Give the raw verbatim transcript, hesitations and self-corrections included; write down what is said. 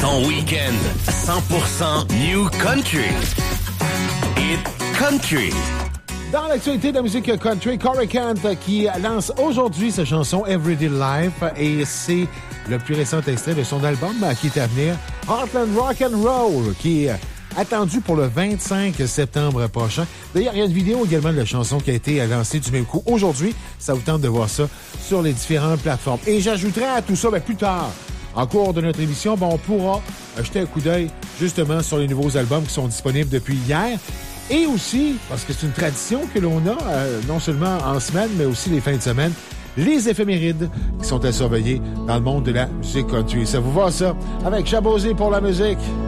Ton week-end cent pour cent New Country. Hit Country. Dans l'actualité de la musique country, Corey Kent qui lance aujourd'hui sa chanson Everyday Life et c'est le plus récent extrait de son album qui est à venir, Heartland Rock and Roll, qui est attendu pour le vingt-cinq septembre prochain. D'ailleurs, il y a une vidéo également de la chanson qui a été lancée du même coup aujourd'hui. Ça vous tente de voir ça sur les différentes plateformes. Et j'ajouterai à tout ça, ben, plus tard, en cours de notre émission, ben, on pourra jeter un coup d'œil justement sur les nouveaux albums qui sont disponibles depuis hier. Et aussi, parce que c'est une tradition que l'on a, euh, non seulement en semaine, mais aussi les fins de semaine, les éphémérides qui sont à surveiller dans le monde de la musique country. Ça vous va, ça? Avec Chabosé pour la musique.